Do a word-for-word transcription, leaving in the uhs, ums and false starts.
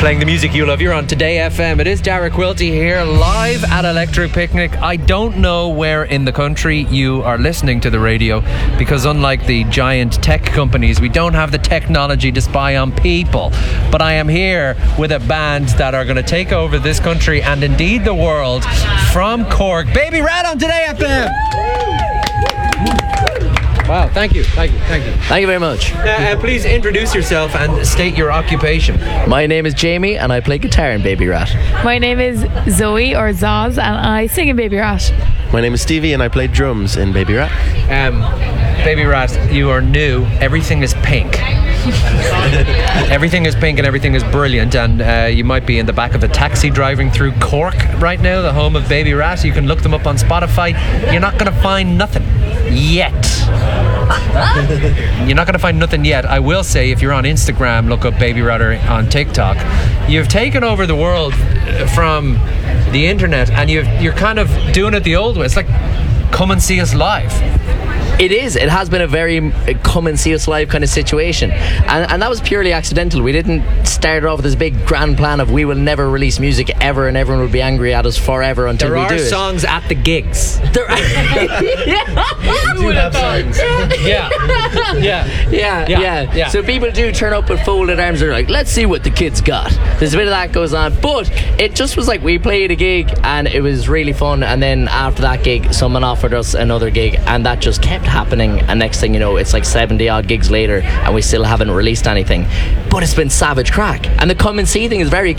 Playing the music you love. You're on Today F M. It is Dara Quilty here, live at Electric Picnic. I don't know where in the country you are listening to the radio, because unlike the giant tech companies, we don't have the technology to spy on people. But I am here with a band that are going to take over this country and indeed the world, from Cork. Baby Rat on Today F M. Wow, thank you, thank you, thank you. Thank you very much. Uh, uh, please introduce yourself and state your occupation. My name is Jamie and I play guitar in Baby Rat. My name is Zoe, or Zaz, and I sing in Baby Rat. My name is Stevie and I play drums in Baby Rat. Um, Baby Rat, you are new. Everything is pink. Everything is pink and everything is brilliant, and uh, you might be in the back of a taxi driving through Cork right now, the home of Baby Rat. You can look them up on Spotify. You're not going to find nothing yet. You're not going to find nothing yet. I will say, if you're on Instagram, look up Baby Rat, or on TikTok. You've taken over the world from the internet, and you've, you're kind of doing it the old way. It's like, come and see us live. It is. It has been a very uh, come and see us live kind of situation. And, and that was purely accidental. We didn't start off with this big grand plan of we will never release music ever and everyone will be angry at us forever until there we do it. There are songs at the gigs. There are. yeah. do have songs. Yeah. Yeah. Yeah. Yeah. Yeah. Yeah. So people do turn up with folded arms. They're like, let's see what the kids got. There's a bit of that goes on. But it just was like we played a gig and it was really fun. And then after that gig, someone offered us another gig and that just kept happening, and next thing you know, it's like seventy odd gigs later and we still haven't released anything, but it's been savage crack. And the come and see thing is very